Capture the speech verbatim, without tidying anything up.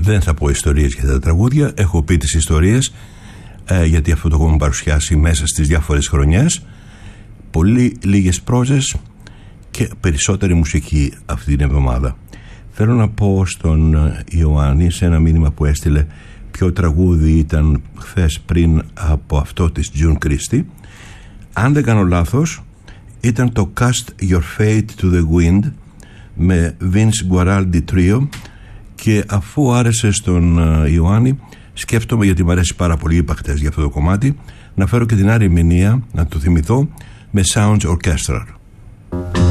Δεν θα πω ιστορίες για τα τραγούδια, έχω πει τις ιστορίες, ε, γιατί αυτό το έχουμε παρουσιάσει μέσα στις διάφορες χρονιές. Πολύ λίγες πρόζες και περισσότερη μουσική αυτή την εβδομάδα. Θέλω να πω στον Ιωάννη, σε ένα μήνυμα που έστειλε, ποιο τραγούδι ήταν χθες πριν από αυτό της June Christie. Αν δεν κάνω λάθος, ήταν το Cast Your Fate to the Wind με Vince Guaraldi Trio, και αφού άρεσε στον Ιωάννη, σκέφτομαι, γιατί μου αρέσει πάρα πολύ, είπα χτες για αυτό το κομμάτι, να φέρω και την άλλη ερμηνεία, να το θυμηθώ, με Sounds Orchestra.